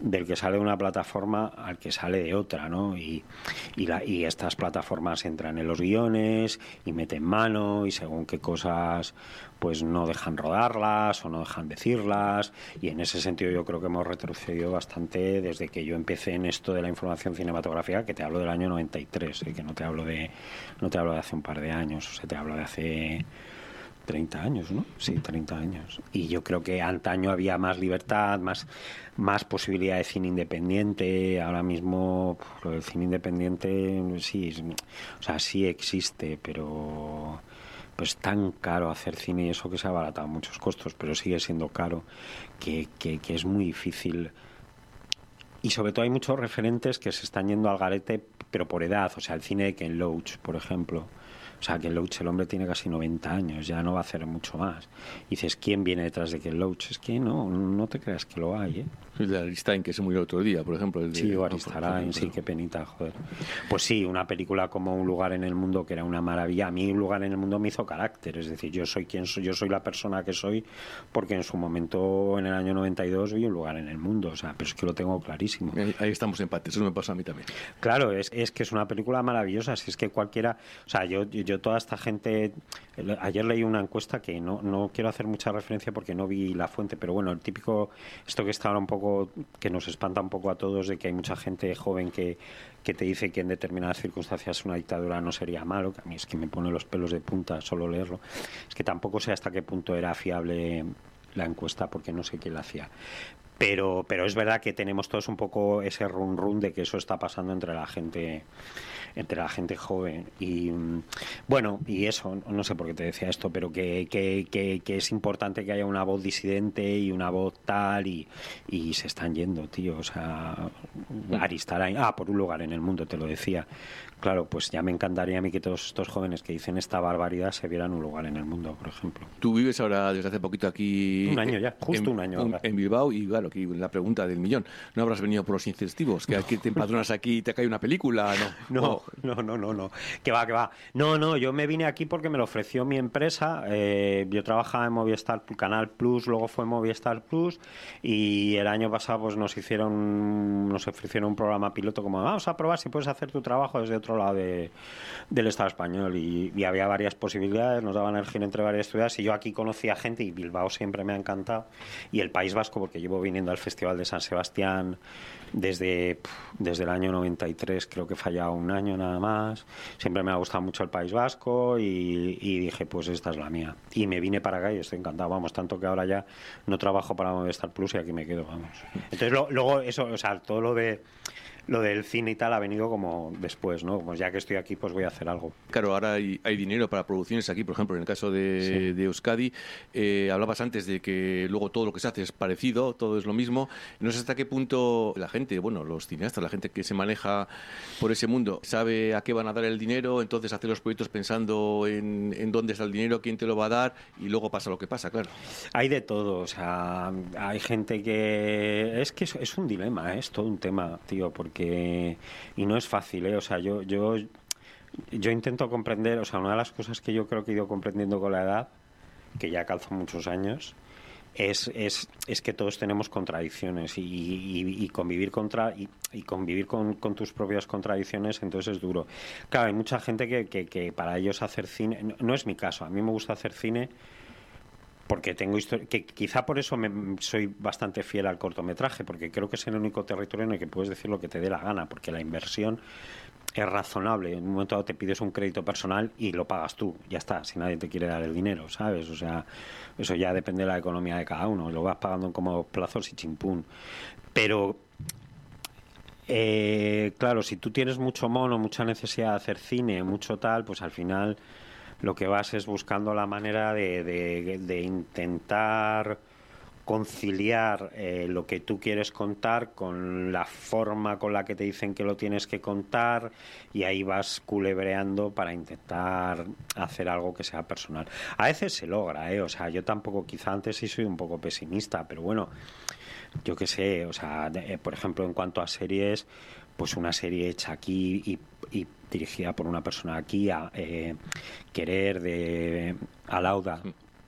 del que sale de una plataforma al que sale de otra, ¿no? Y estas plataformas entran en los guiones y meten mano y según qué cosas pues no dejan rodarlas o no dejan decirlas, y en ese sentido yo creo que hemos retrocedido bastante desde que yo empecé en esto de la información cinematográfica, que te hablo del año 93, que no te hablo de hace un par de años, o sea, te hablo de hace 30 años, ¿no? Sí, 30 años. Y yo creo que antaño había más libertad, más posibilidad de cine independiente. Ahora mismo lo del cine independiente sí, o sea, sí existe, pero pues tan caro hacer cine, y eso que se ha abaratado muchos costos, pero sigue siendo caro, que es muy difícil. Y sobre todo hay muchos referentes que se están yendo al garete, pero por edad. O sea, el cine de Ken Loach, por ejemplo. O sea, Ken Loach, el hombre tiene casi 90 años, ya no va a hacer mucho más. Y dices, ¿quién viene detrás de Ken Loach? Es que no te creas que lo hay, ¿eh? El de Aristarain, que se murió el otro día, por ejemplo. Sí, Aristarain, sí, qué penita, joder. Pues sí, una película como Un lugar en el mundo, que era una maravilla. A mí Un lugar en el mundo me hizo carácter, es decir, yo soy quien soy, yo soy la persona que soy, porque en su momento, en el año 92, vi Un lugar en el mundo, o sea, pero es que lo tengo clarísimo. Ahí estamos empates, eso me pasa a mí también. Claro, es que es una película maravillosa, si es que cualquiera, o sea, yo toda esta gente, ayer leí una encuesta que no quiero hacer mucha referencia porque no vi la fuente, pero bueno, el típico, esto que está ahora un poco, que nos espanta un poco a todos, de que hay mucha gente joven que te dice que en determinadas circunstancias una dictadura no sería malo, que a mí es que me pone los pelos de punta solo leerlo. Es que tampoco sé hasta qué punto era fiable la encuesta, porque no sé quién la hacía. Pero es verdad que tenemos todos un poco ese run de que eso está pasando entre la gente joven. Y bueno, y eso, no sé por qué te decía esto, pero que es importante que haya una voz disidente y una voz tal, y se están yendo, tío. O sea, Aristarain, por Un lugar en el mundo, te lo decía. Claro, pues ya me encantaría a mí que todos estos jóvenes que dicen esta barbaridad se vieran Un lugar en el mundo, por ejemplo. Tú vives ahora desde hace poquito aquí... Un año ya, justo un año. En Bilbao, y claro, aquí la pregunta del millón. ¿No habrás venido por los incentivos? ¿Que aquí te empadronas aquí y te cae una película? No. Que va. No, yo me vine aquí porque me lo ofreció mi empresa. Yo trabajaba en Movistar Canal Plus, luego fue Movistar Plus, y el año pasado pues nos ofrecieron un programa piloto como vamos a probar si puedes hacer tu trabajo desde otro lado del Estado español, y había varias posibilidades, nos daban el giro entre varias ciudades, y yo aquí conocía gente, y Bilbao siempre me ha encantado, y el País Vasco, porque llevo viniendo al Festival de San Sebastián desde el año 93, creo que he fallado un año nada más. Siempre me ha gustado mucho el País Vasco, y dije, pues esta es la mía, y me vine para acá y estoy encantado, vamos, tanto que ahora ya no trabajo para Movistar Plus y aquí me quedo, vamos. Entonces luego eso, o sea, todo lo del cine y tal ha venido como después, ¿no? Pues ya que estoy aquí, pues voy a hacer algo. Claro, ahora hay dinero para producciones aquí, por ejemplo, en el caso de Euskadi. Hablabas antes de que luego todo lo que se hace es parecido, todo es lo mismo. No sé hasta qué punto la gente, bueno, los cineastas, la gente que se maneja por ese mundo, sabe a qué van a dar el dinero, entonces hace los proyectos pensando en dónde está el dinero, quién te lo va a dar, y luego pasa lo que pasa, claro. Hay de todo, o sea, hay gente que... Es que es un dilema, es todo un tema, tío, porque... Y no es fácil, ¿eh? O sea, yo intento comprender, o sea, una de las cosas que yo creo que he ido comprendiendo con la edad, que ya calzo muchos años, es que todos tenemos contradicciones, y convivir convivir con tus propias contradicciones, entonces es duro. Claro, hay mucha gente que para ellos hacer cine, no es mi caso, a mí me gusta hacer cine porque tengo historia, que quizá por eso soy bastante fiel al cortometraje, porque creo que es el único territorio en el que puedes decir lo que te dé la gana, porque la inversión es razonable. En un momento dado te pides un crédito personal y lo pagas tú, ya está, si nadie te quiere dar el dinero, ¿sabes? O sea, eso ya depende de la economía de cada uno, lo vas pagando en cómodos plazos y chimpún. Pero claro, si tú tienes mucho mono, mucha necesidad de hacer cine, mucho tal, pues al final lo que vas es buscando la manera de intentar conciliar lo que tú quieres contar con la forma con la que te dicen que lo tienes que contar, y ahí vas culebreando para intentar hacer algo que sea personal. A veces se logra, o sea, yo tampoco, quizá antes sí soy un poco pesimista, pero bueno, yo qué sé, o sea, por ejemplo, en cuanto a series, pues una serie hecha aquí y dirigida por una persona aquí, Querer de Alauda,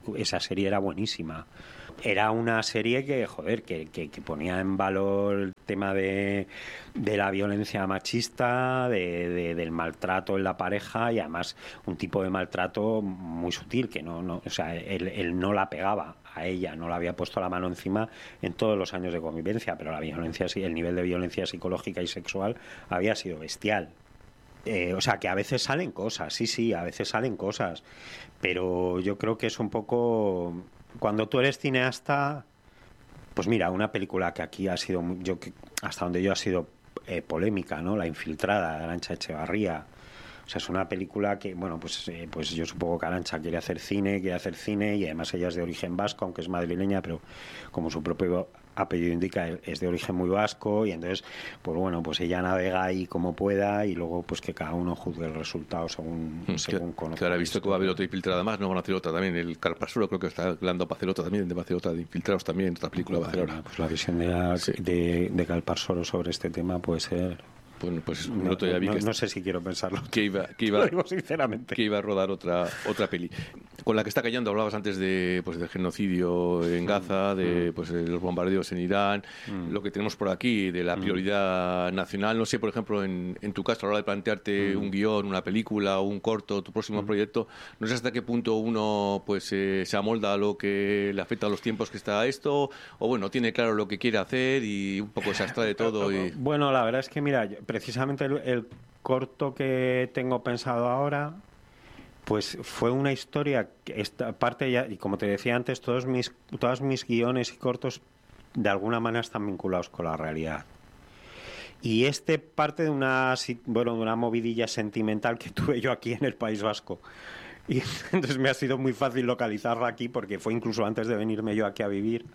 esa serie era buenísima. Era una serie que, joder, que ponía en valor el tema de la violencia machista, del maltrato en la pareja, y además un tipo de maltrato muy sutil, que no, o sea, él no la pegaba a ella, no le había puesto la mano encima en todos los años de convivencia, pero el nivel de violencia psicológica y sexual había sido bestial. O sea, que a veces salen cosas, sí, a veces salen cosas, pero yo creo que es un poco... Cuando tú eres cineasta, pues mira, una película que aquí ha sido, hasta donde yo ha sido polémica, ¿no? La Infiltrada, de Arantxa Echevarría. O sea, es una película que, bueno, pues yo supongo que Arantxa quiere hacer cine, y además ella es de origen vasco, aunque es madrileña, pero como su propio apellido indica, es de origen muy vasco, y entonces, pues bueno, pues ella navega ahí como pueda, y luego pues que cada uno juzgue el resultado según conozca. Que ahora he visto que va a haber otra Infiltrada más, no van a hacer otra también. El Calparsoro creo que está hablando para hacer otra también, va a hacer otra de Infiltrados también, otra película va a hacer ahora. Pues la visión de Calparsoro sobre este tema puede ser... Bueno, pues ya vi que no sé si quiero pensarlo. Lo digo sinceramente. Que iba a rodar otra peli. Con la que está callando, hablabas antes del genocidio en Gaza, de los bombardeos en Irán, lo que tenemos por aquí, de la prioridad nacional. No sé, por ejemplo, en tu caso, a la hora de plantearte un guión, una película, un corto, tu próximo proyecto, no sé hasta qué punto uno se amolda a lo que le afecta a los tiempos que está esto, o bueno, tiene claro lo que quiere hacer y un poco se abstrae de todo. Bueno, la verdad es que, mira, precisamente el corto que tengo pensado ahora, pues fue una historia que esta parte ya, y como te decía antes, todos mis guiones y cortos de alguna manera están vinculados con la realidad. Y parte de una movidilla sentimental que tuve yo aquí en el País Vasco. Y entonces me ha sido muy fácil localizarla aquí, porque fue incluso antes de venirme yo aquí a vivir.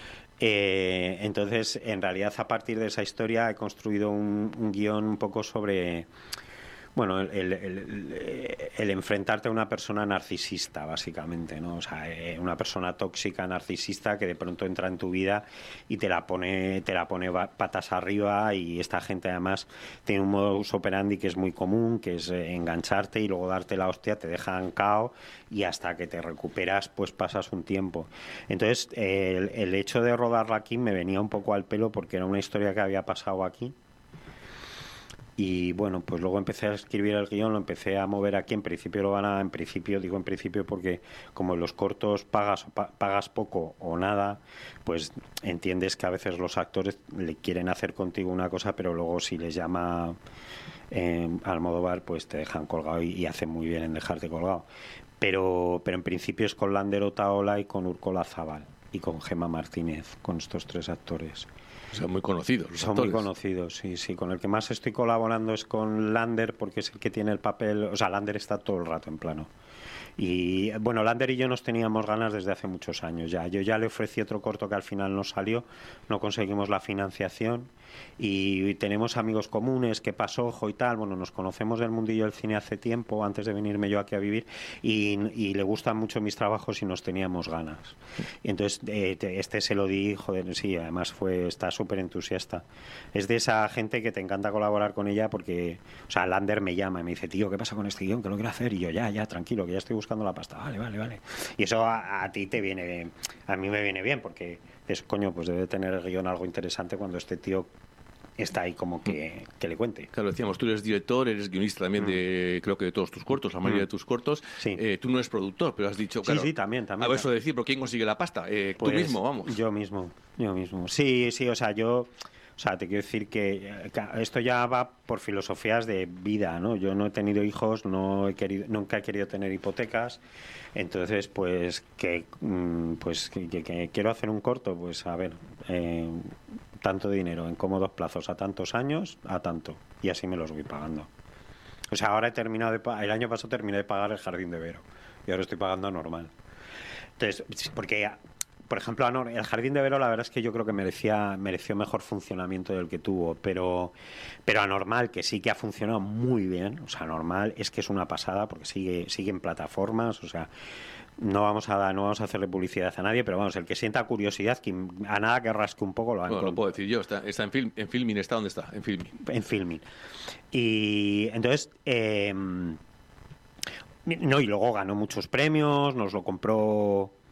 Entonces, en realidad, a partir de esa historia he construido un guión un poco sobre, bueno, el enfrentarte a una persona narcisista, básicamente, ¿no? O sea, una persona tóxica, narcisista, que de pronto entra en tu vida y te la pone patas arriba, y esta gente además tiene un modus operandi que es muy común, que es engancharte y luego darte la hostia, te dejan cao, y hasta que te recuperas pues pasas un tiempo. Entonces el hecho de rodarla aquí me venía un poco al pelo, porque era una historia que había pasado aquí. Y bueno, pues luego empecé a escribir el guión, lo empecé a mover aquí. En principio digo en principio porque como en los cortos pagas poco o nada, pues entiendes que a veces los actores le quieren hacer contigo una cosa, pero luego si les llama Almodóvar, pues te dejan colgado, y hacen muy bien en dejarte colgado. Pero en principio es con Lander Otaola y con Urkola Zabal y con Gemma Martínez, con estos tres actores. O sea, muy conocidos los Son actores. Muy conocidos, sí. Con el que más estoy colaborando es con Lander, porque es el que tiene el papel... O sea, Lander está todo el rato en plano. Y bueno, Lander y yo nos teníamos ganas desde hace muchos años ya. Yo ya le ofrecí otro corto que al final no salió, no conseguimos la financiación, y tenemos amigos comunes, que pasó ojo y tal. Bueno, nos conocemos del mundillo del cine hace tiempo, antes de venirme yo aquí a vivir, y le gustan mucho mis trabajos y nos teníamos ganas. Y entonces se lo di, joder, sí, además está súper entusiasta. Es de esa gente que te encanta colaborar con ella, porque, o sea, Lander me llama y me dice, tío, ¿qué pasa con este guión? ¿Qué lo quiero hacer? Y yo, ya, tranquilo, que ya estoy buscando la pasta. Vale. Y eso a ti te viene, a mí me viene bien, porque es, coño, pues debe tener el guión algo interesante cuando este tío está ahí como que le cuente. Claro, decíamos, tú eres director, eres guionista también creo que de todos tus cortos, la mayoría de tus cortos. Sí. Tú no eres productor, pero has dicho, claro. Sí, también. A ver, eso de decir, ¿pero quién consigue la pasta? Pues, tú mismo, vamos. Yo mismo. Sí, o sea, te quiero decir que esto ya va por filosofías de vida, ¿no? Yo no he tenido hijos, nunca he querido tener hipotecas, entonces pues que quiero hacer un corto, pues a ver, tanto dinero en cómodos plazos a tantos años, a tanto, y así me los voy pagando. O sea, ahora he terminado el año pasado terminé de pagar el Jardín de Vero, y ahora estoy pagando normal. Entonces, porque... Por ejemplo, el Jardín de Vero, la verdad es que yo creo que mereció mejor funcionamiento del que tuvo, pero Anormal, que sí que ha funcionado muy bien, o sea, Anormal es que es una pasada, porque sigue en plataformas, o sea, no vamos a hacerle publicidad a nadie, pero vamos, el que sienta curiosidad, que a nada que rasque un poco lo Bueno, lo puedo decir yo, está en Filmin, ¿está dónde está? En Filmin. En Filmin. Y entonces... y luego ganó muchos premios, nos lo compró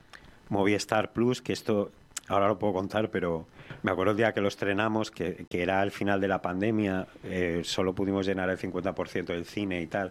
Movistar Plus, que esto ahora lo puedo contar, pero me acuerdo el día que lo estrenamos, que era el final de la pandemia, solo pudimos llenar el 50% del cine y tal.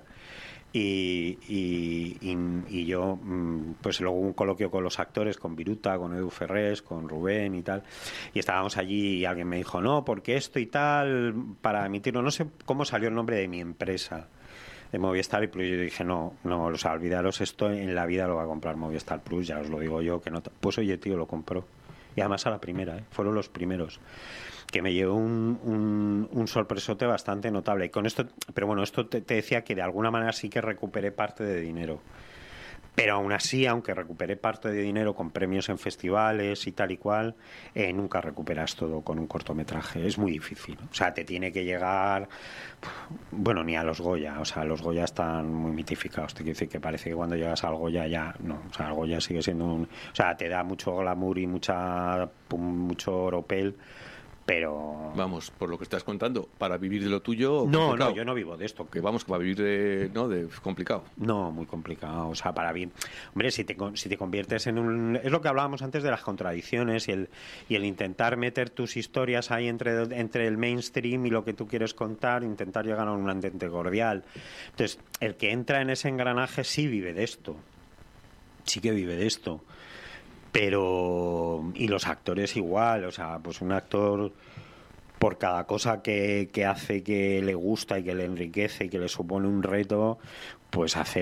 Y yo, pues luego un coloquio con los actores, con Viruta, con Edu Ferrés, con Rubén y tal, y estábamos allí y alguien me dijo, no, porque esto y tal, para emitirlo, no sé cómo salió el nombre de mi empresa, de Movistar y Plus. Yo dije, no, o sea, olvidaros, esto en la vida lo va a comprar Movistar Plus, ya os lo digo yo, que no. Pues oye, tío, lo compró. Y además a la primera, fueron los primeros. Que me llevó un sorpresote bastante notable. Y con esto, pero bueno, esto te decía que de alguna manera sí que recuperé parte de dinero. Pero aún así, aunque recuperé parte de dinero con premios en festivales y tal y cual, nunca recuperas todo con un cortometraje. Es muy difícil. O sea, te tiene que llegar, bueno, ni a los Goya. O sea, los Goya están muy mitificados. Te quiero decir que parece que cuando llegas al Goya ya no. O sea, el Goya sigue siendo o sea, te da mucho glamour y mucho oropel. Pero vamos, por lo que estás contando, para vivir de lo tuyo. No, yo no vivo de esto. Que vamos, que para vivir de complicado. No, muy complicado. O sea, para bien. Hombre, si te conviertes en un. Es lo que hablábamos antes de las contradicciones y el intentar meter tus historias ahí entre el mainstream y lo que tú quieres contar, intentar llegar a un entente cordial. Entonces, el que entra en ese engranaje sí vive de esto. Sí que vive de esto. Pero y los actores igual, o sea, pues un actor por cada cosa que hace que le gusta y que le enriquece y que le supone un reto, pues hace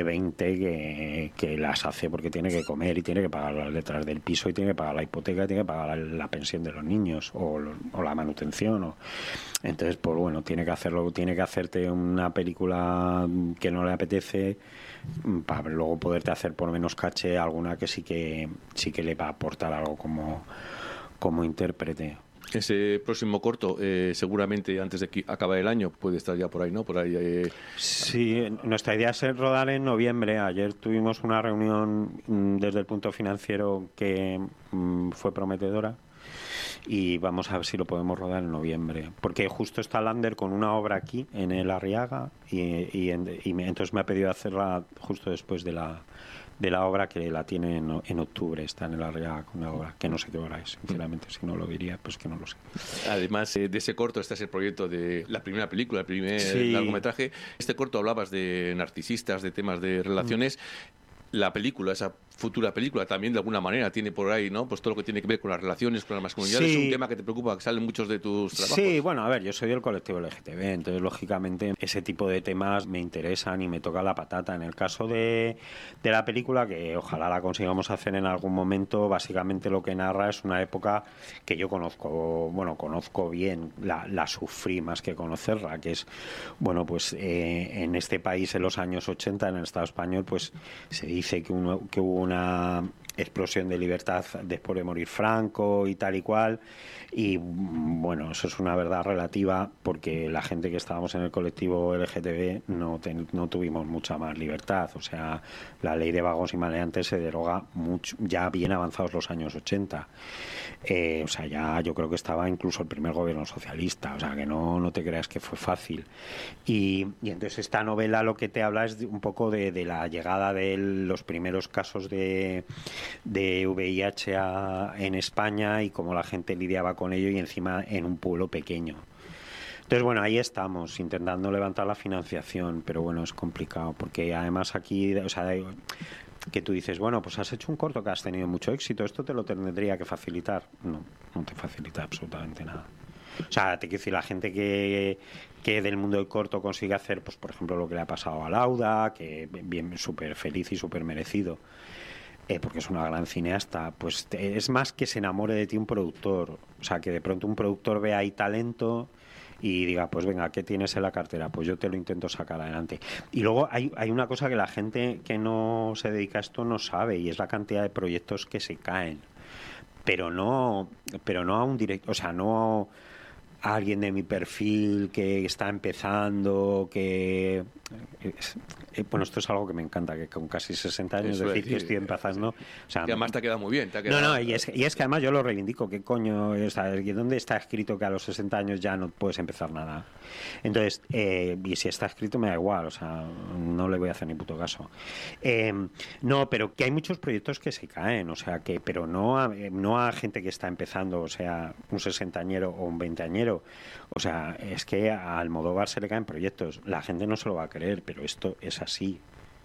20 que las hace porque tiene que comer y tiene que pagar las letras del piso y tiene que pagar la hipoteca y tiene que pagar la pensión de los niños o la manutención. Entonces, pues bueno, tiene que hacerlo, tiene que hacerte una película que no le apetece para luego poderte hacer por menos caché alguna que sí que le va a aportar algo como intérprete. Ese próximo corto, seguramente antes de que acabe el año, puede estar ya por ahí, ¿no? Por ahí. Sí, nuestra idea es rodar en noviembre. Ayer tuvimos una reunión desde el punto financiero que fue prometedora y vamos a ver si lo podemos rodar en noviembre. Porque justo está Lander con una obra aquí, en el Arriaga, y entonces me ha pedido hacerla justo después de la obra, que la tiene en octubre, está en el Arriaga con una obra que no sé qué hora es, sinceramente. Si no lo diría, pues que no lo sé. Además de ese corto, este es el proyecto de la primera película, el primer largometraje. Este corto hablabas de narcisistas, de temas de relaciones. La película, esa futura película, también de alguna manera tiene por ahí, ¿no? Pues todo lo que tiene que ver con las relaciones, con la masculinidad. Sí. Es un tema que te preocupa, que salen muchos de tus trabajos. Sí, bueno, a ver, yo soy del colectivo LGTB, entonces lógicamente ese tipo de temas me interesan y me toca la patata. En el caso de la película, que ojalá la consigamos hacer en algún momento, básicamente lo que narra es una época que yo conozco bien, la sufrí más que conocerla, que es, bueno, pues en este país en los años 80, en el Estado español, pues se dice que hubo una explosión de libertad después de morir Franco y tal y cual, y bueno, eso es una verdad relativa porque la gente que estábamos en el colectivo LGTB no tuvimos mucha más libertad. O sea, la ley de vagos y maleantes se deroga mucho, ya bien avanzados los años 80. O sea, ya yo creo que estaba incluso el primer gobierno socialista, o sea, que no te creas que fue fácil. Y entonces esta novela lo que te habla es un poco de la llegada de los primeros casos de VIH en España y cómo la gente lidiaba con ello, y encima en un pueblo pequeño. Entonces, bueno, ahí estamos, intentando levantar la financiación, pero bueno, es complicado, porque además aquí, o sea, que tú dices, bueno, pues has hecho un corto que has tenido mucho éxito, esto te lo tendría que facilitar. No te facilita absolutamente nada. O sea, te quiero decir, la gente que del mundo del corto consigue hacer, pues por ejemplo, lo que le ha pasado a Lauda, que bien, súper feliz y súper merecido, porque es una gran cineasta, pues es más que se enamore de ti un productor. O sea, que de pronto un productor vea ahí talento y diga, pues venga, ¿qué tienes en la cartera? Pues yo te lo intento sacar adelante. Y luego hay una cosa que la gente que no se dedica a esto no sabe, y es la cantidad de proyectos que se caen. Pero no a un directo, o sea, no alguien de mi perfil que está empezando, bueno, esto es algo que me encanta, que con casi 60 años decir que estoy empezando... O sea, que además te ha quedado muy bien. No, y es que además yo lo reivindico, ¿qué coño? O sea, ¿dónde está escrito que a los 60 años ya no puedes empezar nada? Entonces, y si está escrito me da igual, o sea, no le voy a hacer ni puto caso. No, pero que hay muchos proyectos que se caen, o sea, pero no a gente que está empezando, o sea, un 60añero o un 20añero. O sea, es que a Almodóvar se le caen proyectos. La gente no se lo va a creer, pero esto es así.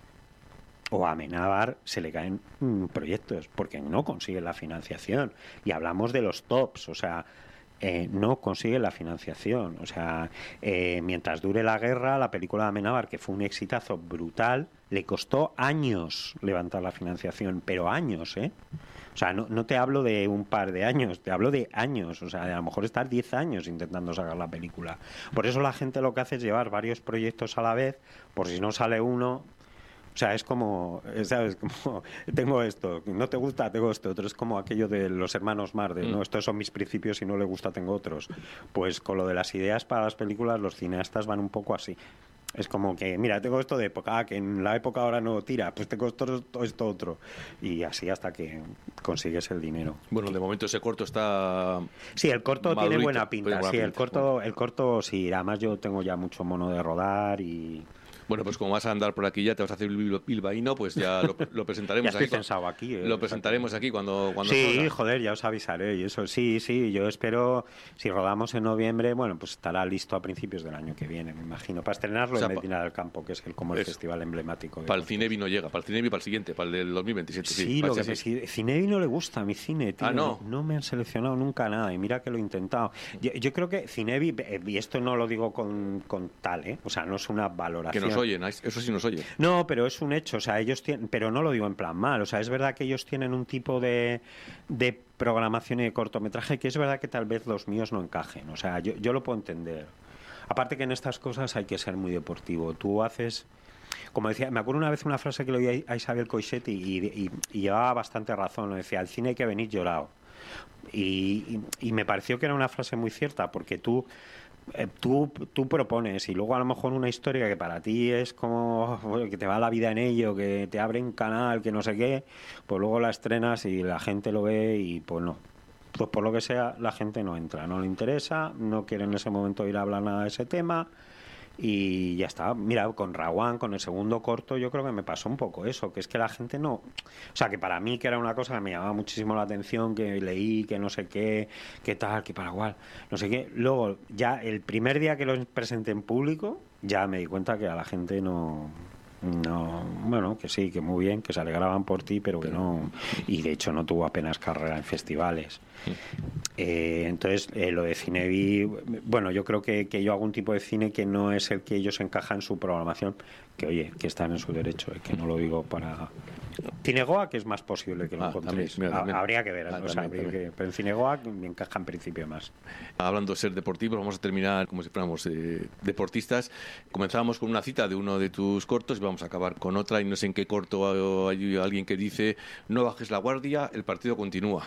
O a Amenábar se le caen proyectos porque no consigue la financiación. Y hablamos de los tops, o sea, no consigue la financiación. O sea, mientras dure la guerra, la película de Amenábar, que fue un exitazo brutal, le costó años levantar la financiación, pero años, ¿eh? O sea, no te hablo de un par de años, te hablo de años. O sea, a lo mejor estar 10 años intentando sacar la película. Por eso la gente lo que hace es llevar varios proyectos a la vez, por si no sale uno. O sea, es como, ¿sabes? Como, tengo esto, no te gusta, tengo esto otro. Es como aquello de los hermanos Marx, ¿no? Estos son mis principios y no le gusta, tengo otros. Pues con lo de las ideas para las películas, los cineastas van un poco así. Es como que, mira, tengo esto de época, que en la época ahora no tira, pues tengo esto otro. Y así hasta que consigues el dinero. Bueno, de momento ese corto está... Sí, el corto madurito, tiene buena pinta. Sí, el bueno. corto, sí. Además yo tengo ya mucho mono de rodar y... Bueno, pues como vas a andar por aquí ya, te vas a hacer bilbaíno, pues ya lo presentaremos ya aquí. Estoy pensado aquí. Lo presentaremos aquí cuando sí, salga. Joder, ya os avisaré. Y eso, sí, yo espero, si rodamos en noviembre, bueno, pues estará listo a principios del año que viene, me imagino, para estrenarlo en Medina del Campo, que es el festival emblemático. Para el Cinevi no llega, para el Cinevi para el siguiente, para el del 2027. Sí, lo que sí, Cinevi no le gusta a mi cine, tío. No me han seleccionado nunca nada, y mira que lo he intentado. Yo creo que Cinevi, y esto no lo digo con tal, o sea, no es una valoración. Que nos oyen, eso sí nos oye. No, pero es un hecho, o sea, ellos tienen, pero no lo digo en plan mal, o sea, es verdad que ellos tienen un tipo de programación y de cortometraje que es verdad que tal vez los míos no encajen, o sea, yo lo puedo entender. Aparte que en estas cosas hay que ser muy deportivo. Tú haces, como decía, me acuerdo una vez una frase que le oí a Isabel Coixet y llevaba bastante razón, lo decía, al cine hay que venir llorado. Y me pareció que era una frase muy cierta, porque tú propones y luego a lo mejor una historia que para ti es como que te va la vida en ello, que te abre un canal, que no sé qué, pues luego la estrenas y la gente lo ve y pues no. Pues por lo que sea, la gente no entra, no le interesa, no quiere en ese momento ir a hablar nada de ese tema y ya está. Mira, con Rawan, con el segundo corto, yo creo que me pasó un poco eso, que es que la gente no... O sea, que para mí, que era una cosa que me llamaba muchísimo la atención, que leí, que no sé qué tal, que para igual, no sé qué. Luego, ya el primer día que lo presenté en público, ya me di cuenta que a la gente no, bueno, que sí, que muy bien, que se alegraban por ti, pero que no, y de hecho no tuvo apenas carrera en festivales. Entonces, lo de Cinevi, bueno, yo creo que yo hago un tipo de cine que no es el que ellos encajan en su programación, que oye, que están en su derecho, que no lo digo para... Cinegoa, que es más posible que lo encontréis. Habría que ver, o sea, pero en Cinegoa me encaja en principio más. Hablando de ser deportivos, vamos a terminar como si fuéramos deportistas. Comenzábamos con una cita de uno de tus cortos y vamos a acabar con otra, y no sé en qué corto hay alguien que dice: no bajes la guardia, el partido continúa.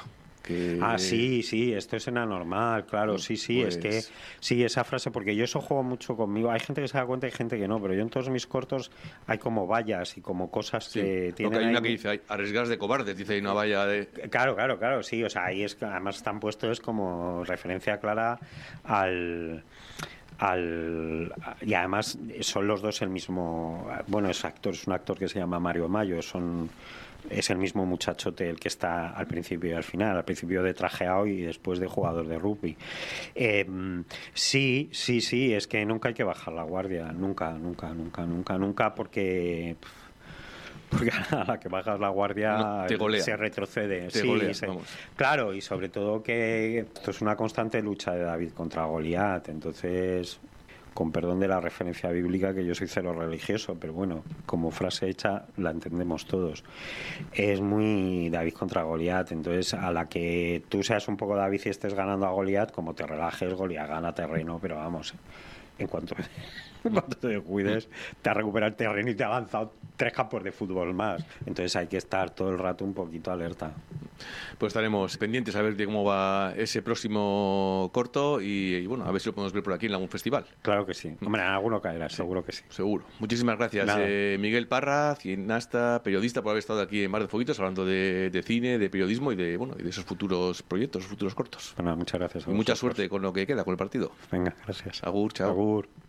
Sí, esto es normal, claro, sí, pues... es que sí, esa frase, porque yo eso juego mucho conmigo. Hay gente que se da cuenta y hay gente que no, pero yo en todos mis cortos hay como vallas y como cosas que tienen. Hay una que dice: arriesgas de cobardes, dice, hay una valla de... Claro, sí, o sea, ahí es que además están puestos como referencia clara y además son los dos el mismo. Bueno, es un actor que se llama Mario Mayo, es el mismo muchachote el que está al principio y al final, al principio de trajeado y después de jugador de rugby. Sí, es que nunca hay que bajar la guardia, nunca, porque a la que bajas la guardia se retrocede. Claro, y sobre todo que esto es una constante lucha de David contra Goliat, entonces, con perdón de la referencia bíblica, que yo soy cero religioso, pero bueno, como frase hecha la entendemos todos. Es muy David contra Goliat, entonces a la que tú seas un poco David y estés ganando a Goliat, como te relajes, Goliat gana terreno, pero vamos, en cuanto te cuides, te ha recuperado el terreno y te ha avanzado 3 campos de fútbol más. Entonces hay que estar todo el rato un poquito alerta. Pues estaremos pendientes a ver de cómo va ese próximo corto y bueno, a ver si lo podemos ver por aquí en algún festival. Claro que sí. Hombre, en alguno caerá, seguro que sí. Seguro. Muchísimas gracias, Miguel Parra, cineasta, periodista, por haber estado aquí en Mar de Foguitos hablando de cine, de periodismo y de esos futuros proyectos, futuros cortos. Bueno, muchas gracias. Y mucha suerte con lo que queda, con el partido. Venga, gracias. Agur, chao. Agur.